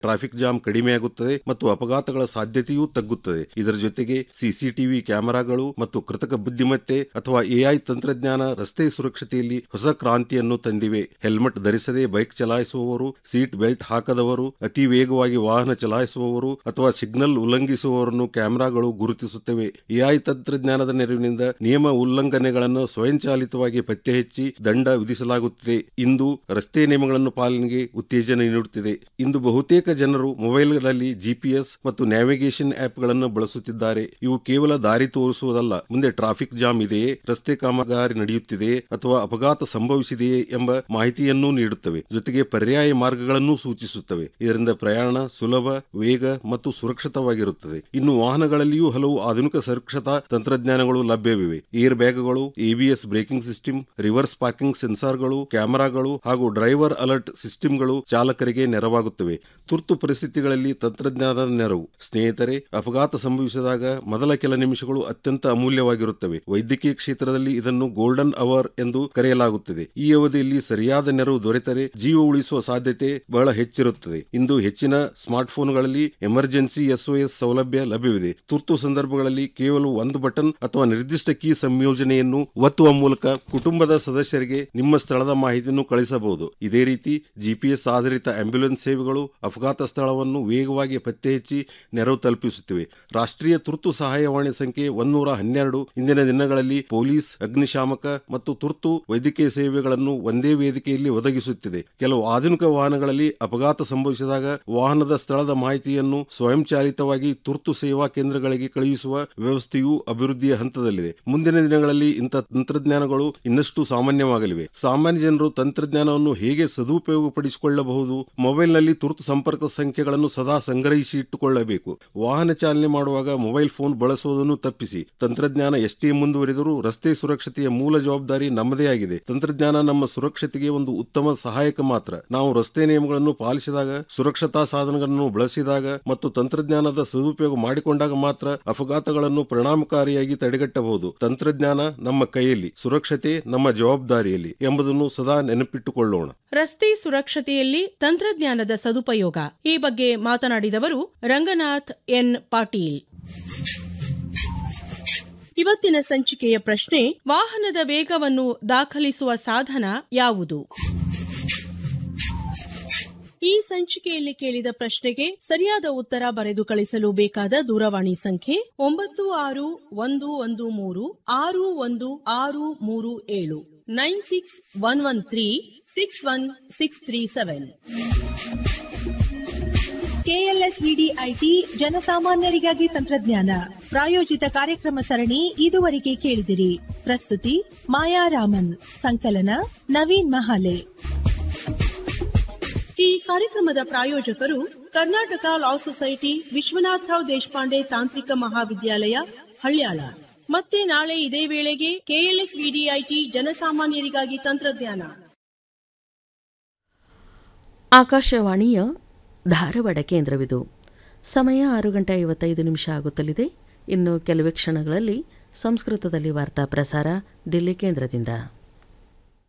Traffic jam ಕಡಿಮೆಯಾಗುತ್ತದೆ ಮತ್ತು ಅಪಘಾತಗಳ ಸಾಧ್ಯತೆಯೂ ತಗ್ಗುತ್ತದೆ. ಇದರ ಜೊತೆಗೆ ಸಿಸಿಟಿವಿ ಕ್ಯಾಮೆರಾಗಳು ಮತ್ತು ಕೃತಕ ಬುದ್ಧಿಮತ್ತೆ ಅಥವಾ ಎಐ ತಂತ್ರಜ್ಞಾನ ರಸ್ತೆ ಸುರಕ್ಷತೆಯಲ್ಲಿ ಹೊಸ ಕ್ರಾಂತಿಯನ್ನು ತಂದಿವೆ. ಹೆಲ್ಮೆಟ್ ಧರಿಸದೆ ಬೈಕ್ ಚಲಾಯಿಸುವವರು, ಸೀಟ್ ಬೆಲ್ಟ್ ಹಾಕದವರು, ಅತಿ ವೇಗವಾಗಿ ವಾಹನ ಚಲಾಯಿಸುವವರು ಅಥವಾ ಸಿಗ್ನಲ್ ಉಲ್ಲಂಘಿಸುವವರನ್ನು ಕ್ಯಾಮೆರಾಗಳು ಗುರುತಿಸುತ್ತವೆ. ಎಐ ತಂತ್ರಜ್ಞಾನದ ನೆರವಿನಿಂದ ನಿಯಮ ಉಲ್ಲಂಘನೆಗಳನ್ನು ಸ್ವಯಂಚಾಲಿತವಾಗಿ ಪತ್ತೆ ಹಚ್ಚಿ ದಂಡ ವಿಧಿಸಲಾಗುತ್ತಿದೆ. ಇಂದು ರಸ್ತೆ ನಿಯಮಗಳನ್ನು ಪಾಲನೆಗೆ ಉತ್ತೇಜನ ನೀಡುತ್ತಿದೆ. ಇಂದು ಬಹುತೇಕ ಜನರು ಮೊಬೈಲ್ಗಳಲ್ಲಿ ಜಿಪಿಎಸ್ ಮತ್ತು ನ್ಯಾವಿಗೇಷನ್ ಆಪ್ಗಳನ್ನು ಬಳಸುತ್ತಿದ್ದಾರೆ. ಇವು ಕೇವಲ ದಾರಿ ತೋರಿಸುವುದಲ್ಲ, ಮುಂದೆ ಟ್ರಾಫಿಕ್ ಜಾಮ್ ಇದೆಯೇ, ರಸ್ತೆ ಕಾಮಗಾರಿ ನಡೆಯುತ್ತಿದೆಯೇ ಅಥವಾ ಅಪಘಾತ ಸಂಭವಿಸಿದೆಯೇ ಎಂಬ ಮಾಹಿತಿಯನ್ನೂ ನೀಡುತ್ತವೆ. ಜೊತೆಗೆ ಪರ್ಯಾಯ ಮಾರ್ಗಗಳನ್ನೂ ಸೂಚಿಸುತ್ತವೆ. ಇದರಿಂದ ಪ್ರಯಾಣ ಸುಲಭ, ವೇಗ ಮತ್ತು ಸುರಕ್ಷಿತವಾಗಿರುತ್ತದೆ. ಇನ್ನು ವಾಹನಗಳಲ್ಲಿಯೂ ಹಲವು ಆಧುನಿಕ ಸುರಕ್ಷತಾ ತಂತ್ರಜ್ಞಾನಗಳು ಲಭ್ಯವಿವೆ. Air ಬ್ಯಾಗ್ಗಳು, ABS breaking system, reverse parking ಸೆನ್ಸಾರ್ಗಳು, ಕ್ಯಾಮೆರಾಗಳು ಹಾಗೂ ಡ್ರೈವರ್ ಅಲರ್ಟ್ ಸಿಸ್ಟಮ್ಗಳು ಚಾಲಕರಿಗೆ ನೆರವಾಗುತ್ತವೆ. ತುರ್ತು ಪರಿಸ್ಥಿತಿಗಳಲ್ಲಿ ತಂತ್ರಜ್ಞಾನದ ನೆರವು. ಸ್ನೇಹಿತರೆ, ಅಪಘಾತ ಸಂಭವಿಸಿದಾಗ ಮೊದಲ ಕೆಲ ನಿಮಿಷಗಳು ಅತ್ಯಂತ ಅಮೂಲ್ಯವಾಗಿರುತ್ತವೆ. ವೈದ್ಯಕೀಯ ಕ್ಷೇತ್ರದಲ್ಲಿ ಇದನ್ನು ಗೋಲ್ಡನ್ ಅವರ್ ಎಂದು ಕರೆಯಲಾಗುತ್ತದೆ. ಈ ಅವಧಿಯಲ್ಲಿ ಸರಿಯಾದ ನೆರವು ದೊರೆತರೆ ಜೀವ ಉಳಿಸುವ ಸಾಧ್ಯತೆ ಬಹಳ ಹೆಚ್ಚಿರುತ್ತದೆ. ಇಂದು ಹೆಚ್ಚಿನ ಸ್ಮಾರ್ಟ್ಫೋನ್ಗಳಲ್ಲಿ ಎಮರ್ಜೆನ್ಸಿ SOS ಸೌಲಭ್ಯ ಲಭ್ಯವಿದೆ. ತುರ್ತು ಸಂದರ್ಭಗಳಲ್ಲಿ ಕೇವಲ ಒಂದು ಬಟನ್ ಅಥವಾ ನಿರ್ದಿಷ್ಟ ಕೀ ಸಂಯೋಜನೆಯನ್ನು ಒತ್ತುವ ಮೂಲಕ ಕುಟುಂಬದ ಸದಸ್ಯರಿಗೆ ನಿಮ್ಮ ಸ್ಥಳದ ಮಾಹಿತಿಯನ್ನು ಕಳಿಸಬಹುದು. ಇದೇ ರೀತಿ ಜಿಪಿಎಸ್ ಆಧಾರಿತ ಆಂಬ್ಯುಲೆನ್ಸ್ ಸೇವೆಗಳು ಅಪಘಾತ ಸ್ಥಳವನ್ನು ವೇಗವಾಗಿ ಪತ್ತೆ ಹಚ್ಚಿ ನೆರವು ತಲುಪಿಸುತ್ತಿವೆ. ರಾಷ್ಟ್ರೀಯ ತುರ್ತು ಸಹಾಯವಾಣಿ ಸಂಖ್ಯೆ 112 ಇಂದಿನ ದಿನಗಳಲ್ಲಿ ಪೊಲೀಸ್, ಅಗ್ನಿಶಾಮಕ ಮತ್ತು ತುರ್ತು ವೈದ್ಯಕೀಯ ಸೇವೆಗಳನ್ನು ಒಂದೇ ವೇದಿಕೆಯಲ್ಲಿ ಒದಗಿಸುತ್ತಿದೆ. ಕೆಲವು ಆಧುನಿಕ ವಾಹನಗಳಲ್ಲಿ ಅಪಘಾತ ಸಂಭವಿಸಿದಾಗ ವಾಹನದ ಸ್ಥಳದ ಮಾಹಿತಿಯನ್ನು ಸ್ವಯಂಚಾಲಿತವಾಗಿ ತುರ್ತು ಸೇವಾ ಕೇಂದ್ರಗಳಿಗೆ ಕಳುಹಿಸುವ ವ್ಯವಸ್ಥೆಯು ಅಭಿವೃದ್ಧಿಯ ಹಂತದಲ್ಲಿದೆ. ಮುಂದಿನ ದಿನಗಳಲ್ಲಿ ಇಂಥ ತಂತ್ರಜ್ಞಾನಗಳು ಇನ್ನಷ್ಟು ಸಾಮಾನ್ಯವಾಗಲಿವೆ. ಸಾಮಾನ್ಯ ಜನರು ತಂತ್ರಜ್ಞಾನವನ್ನು ಹೇಗೆ ಸದುಪಯೋಗಪಡಿಸಿಕೊಳ್ಳಬಹುದು? ಮೊಬೈಲ್ನಲ್ಲಿ ತುರ್ತು ಸಂಪರ್ಕ ಸಂಖ್ಯೆಗಳನ್ನು ಸದಾ ಸಂಗ್ರಹಿಸಿ ಇಟ್ಟುಕೊಳ್ಳಬೇಕು. ವಾಹನ ಚಾಲನೆ ಮಾಡುವಾಗ ಮೊಬೈಲ್ ಫೋನ್ ಬಳಸುವುದನ್ನು ತಪ್ಪಿಸಿ. ತಂತ್ರಜ್ಞಾನ ಎಷ್ಟೇ ಮುಂದುವರಿದರೂ ರಸ್ತೆ ಸುರಕ್ಷತೆಯ ಮೂಲ ಜವಾಬ್ದಾರಿ ನಮ್ಮದೇ ಆಗಿದೆ. ತಂತ್ರಜ್ಞಾನ ನಮ್ಮ ಸುರಕ್ಷತೆಗೆ ಒಂದು ಉತ್ತಮ ಸಹಾಯಕ ಮಾತ್ರ. ನಾವು ರಸ್ತೆ ನಿಯಮಗಳನ್ನು ಪಾಲಿಸಿದಾಗ, ಸುರಕ್ಷತಾ ಸಾಧನಗಳನ್ನು ಬಳಸಿದಾಗ ಮತ್ತು ತಂತ್ರಜ್ಞಾನದ ಸದುಪಯೋಗ ಮಾಡಿಕೊಂಡಾಗ ಮಾತ್ರ ಅಪಘಾತಗಳನ್ನು ಪರಿಣಾಮಕಾರಿಯಾಗಿ ತಡೆಗಟ್ಟಬಹುದು. ತಂತ್ರಜ್ಞಾನ ನಮ್ಮ ಕೈಯಲ್ಲಿ, ಸುರಕ್ಷತೆ ನಮ್ಮ ಜವಾಬ್ದಾರಿಯಲ್ಲಿ ಎಂಬುದನ್ನು ಸದಾ ನೆನಪಿಟ್ಟುಕೊಳ್ಳೋಣ. ರಸ್ತೆ ಸುರಕ್ಷತೆಯಲ್ಲಿ ತಂತ್ರಜ್ಞಾನದ ಸದುಪಯೋಗ ಈ ಬಗ್ಗೆ ಮಾತನಾಡಿದವರು ರಂಗನಾಥ್ ಎನ್ ಪಾಟೀಲ್. ಇವತ್ತಿನ ಸಂಚಿಕೆಯ ಪ್ರಶ್ನೆ: ವಾಹನದ ವೇಗವನ್ನು ದಾಖಲಿಸುವ ಸಾಧನ ಯಾವುದು? ಈ ಸಂಚಿಕೆಯಲ್ಲಿ ಕೇಳಿದ ಪ್ರಶ್ನೆಗೆ ಸರಿಯಾದ ಉತ್ತರ ಬರೆದು ಕಳಿಸಲು ಬೇಕಾದ ದೂರವಾಣಿ ಸಂಖ್ಯೆ 9611361637 9611361637. ಕೆಎಲ್ಎಸ್ವಿಡಿಐಟಿ ಜನಸಾಮಾನ್ಯರಿಗಾಗಿ ತಂತ್ರಜ್ಞಾನ ಪ್ರಾಯೋಜಿತ ಕಾರ್ಯಕ್ರಮ ಸರಣಿ ಇದುವರೆಗೆ ಕೇಳಿದಿರಿ. ಪ್ರಸ್ತುತಿ ಮಾಯಾ ರಾಮನ್, ಸಂಕಲನ ನವೀನ್ ಮಹಾಲೆ. ಈ ಕಾರ್ಯಕ್ರಮದ ಪ್ರಾಯೋಜಕರು ಕರ್ನಾಟಕ ಲಾ ಸೊಸೈಟಿ, ವಿಶ್ವನಾಥರಾವ್ ದೇಶಪಾಂಡೆ ತಾಂತ್ರಿಕ ಮಹಾವಿದ್ಯಾಲಯ, ಹಳ್ಯಾಳ. ಮತ್ತೆ ನಾಳೆ ಇದೇ ವೇಳೆಗೆ ಕೆಎಲ್ಎಸ್ವಿಡಿಐಟಿ ಜನಸಾಮಾನ್ಯರಿಗಾಗಿ ತಂತ್ರಜ್ಞಾನ. ಆಕಾಶವಾಣಿಯ ಧಾರವಾಡ ಕೇಂದ್ರವಿದು. ಸಮಯ 6:55 ಆಗುತ್ತಲಿದೆ. ಇನ್ನು ಕೆಲವೇ ಕ್ಷಣಗಳಲ್ಲಿ ಸಂಸ್ಕೃತದಲ್ಲಿ ವಾರ್ತಾ ಪ್ರಸಾರ ದಿಲ್ಲಿ ಕೇಂದ್ರದಿಂದ.